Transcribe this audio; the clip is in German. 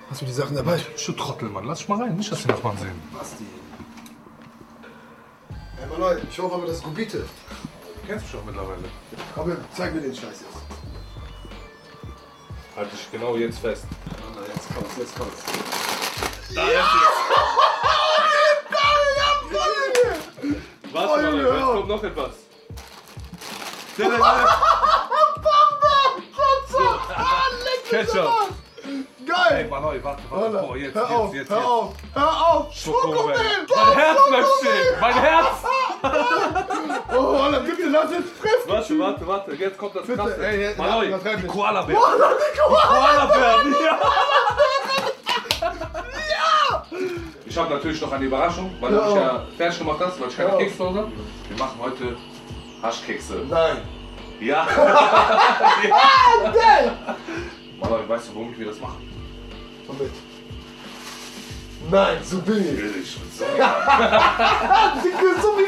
Hast du die Sachen dabei? Du Trottel, Mann. Lass dich mal rein. Nicht, dass die Nachbarn sehen. Basti. Hey, Mann, ich hoffe aber, das ist Gubite. Du kennst mich doch mittlerweile. Komm, zeig mir den Scheiß jetzt. Halt dich genau jetzt fest. Na, jetzt kommt's, jetzt kommt's. Da ist es. Warte mal, jetzt kommt noch etwas. Ketchup. Geil! Ey, Mann, warte. Oh, jetzt. Hör auf! Schokomel. Mein Herz bleibt stehen. Mein Herz. Oh, Alter, bitte lass jetzt fressen! Warte. Jetzt kommt das Bitte, Krasse. ey, Mann, übertreib die nicht. Koala-Bär. Koala-Bär! Ja. Ich habe natürlich noch eine Überraschung, weil du mich ja fertig gemacht hast, weil ich keine Kekse habe. Wir machen heute Haschkekse. Nein! Ja! Geil! Mann, weißt du, womit wir das machen? Womit? Nein, so billig! Billig. So. So wie